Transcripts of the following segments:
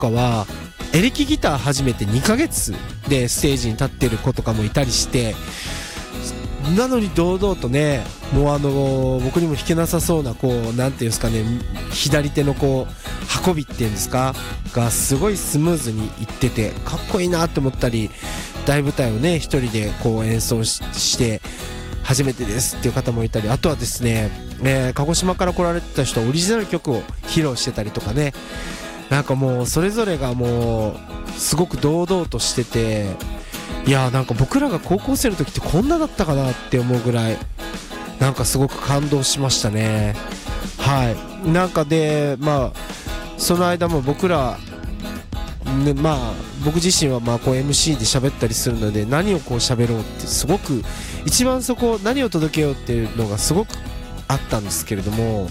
かはエレキギター始めて2ヶ月でステージに立ってる子とかもいたりして、なのに堂々とね、もう僕にも弾けなさそうなこうなんていうんですかね、左手のこう運びっていうんですかがすごいスムーズにいっててかっこいいなって思ったり、大舞台をね一人でこう演奏して初めてですっていう方もいたり、あとはですね、鹿児島から来られてた人はオリジナル曲を披露してたりとかね、なんかもうそれぞれがもうすごく堂々としてて、いやなんか僕らが高校生の時ってこんなだったかなって思うぐらいなんかすごく感動しましたね。はい。なんかでまあその間も僕らね、まあ僕自身はまあこう MC で喋ったりするので、何をこう喋ろうってすごく一番そこ何を届けようっていうのがすごくあったんですけれども、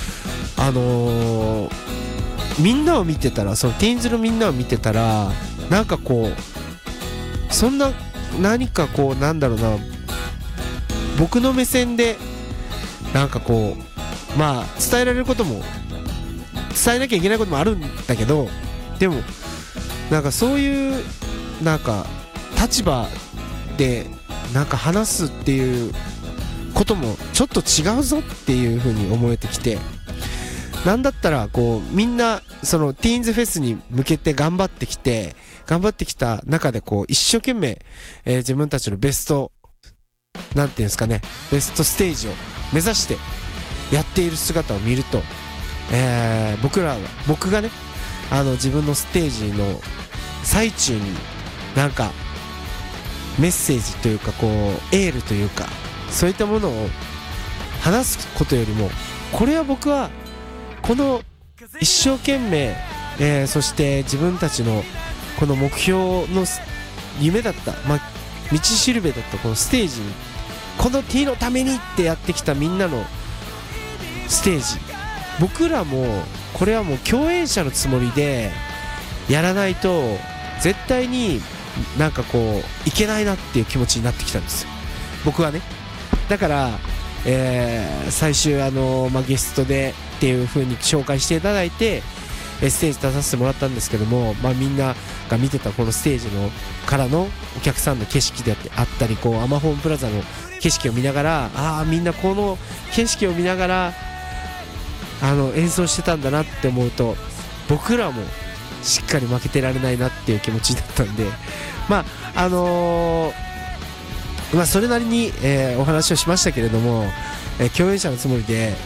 みんなを見てたら、そのティーンズのみんなを見てたら、なんかこうそんな何かこうなんだろうな、僕の目線でなんかこうまあ伝えられることも伝えなきゃいけないこともあるんだけど、でもなんかそういうなんか立場でなんか話すっていうこともちょっと違うぞっていう風に思えてきて、なんだったらこうみんなそのティーンズフェスに向けて頑張ってきた中でこう一生懸命、自分たちのベストなんていうんですかね、ベストステージを目指してやっている姿を見ると、僕がね自分のステージの最中になんかメッセージというかこうエールというかそういったものを話すことよりも、これは僕はこの一生懸命、そして自分たちのこの目標の夢だった、道しるべだったこのステージに、この T のためにってやってきたみんなのステージ、僕らもこれはもう共演者のつもりでやらないと絶対になんかこういけないなっていう気持ちになってきたんですよ、僕はね。だから、最終ゲストでっていう風に紹介していただいてステージ出させてもらったんですけども、みんなが見てたこのステージのからのお客さんの景色であったり、こうアマホームプラザの景色を見ながら、みんなこの景色を見ながら演奏してたんだなって思うと、僕らもしっかり負けてられないなっていう気持ちだったんで、それなりに、お話をしましたけれども、共演者のつもりで、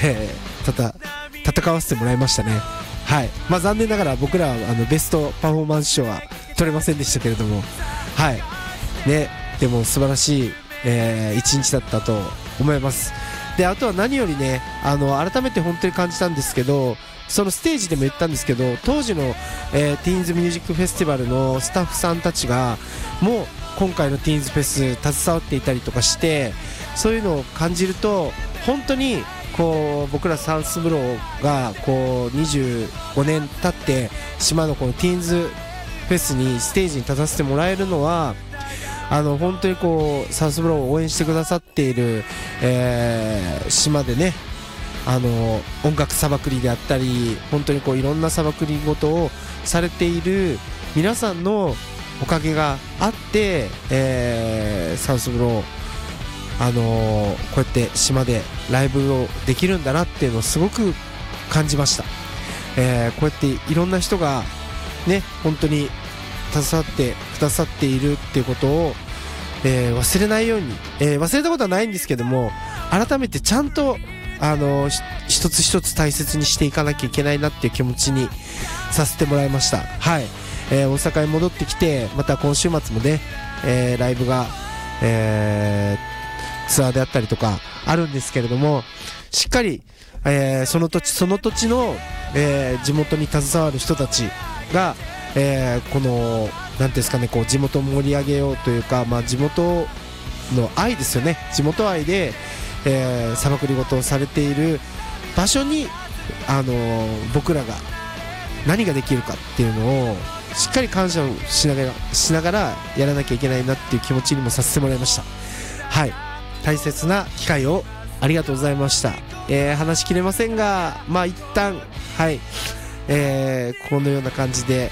戦わせてもらいましたね。はい。残念ながら僕らはベストパフォーマンス賞は取れませんでしたけれども、はいね、でも素晴らしい、一日だったと思います。で、あとは何よりね、改めて本当に感じたんですけど、そのステージでも言ったんですけど、当時の、ティーンズミュージックフェスティバルのスタッフさんたちがもう今回のティーンズフェス携わっていたりとかして、そういうのを感じると本当にこう僕らサウスブローがこう25年経って島のこのティーンズフェスにステージに立たせてもらえるのは、本当にこうサウスブローを応援してくださっている、島でね、音楽さばくりであったり、本当にこういろんなさばくり事をされている皆さんのおかげがあって、サウスブローこうやって島でライブをできるんだなっていうのをすごく感じました。こうやっていろんな人がね本当に携わってくださっているっていうことを、忘れないように、忘れたことはないんですけども、改めてちゃんと一つ一つ大切にしていかなきゃいけないなっていう気持ちにさせてもらいました。はい。大阪に戻ってきて、また今週末もね、ライブが、ツアーであったりとかあるんですけれども、しっかり、その土地の、地元に携わる人たちが、このなんていうんですかね、こう地元を盛り上げようというか、地元の愛ですよね。地元愛で、さばくり事をされている場所に、僕らが何ができるかっていうのをしっかり感謝をしながらやらなきゃいけないなっていう気持ちにもさせてもらいました。はい、大切な機会をありがとうございました。話しきれませんが、一旦はい、 このような感じで、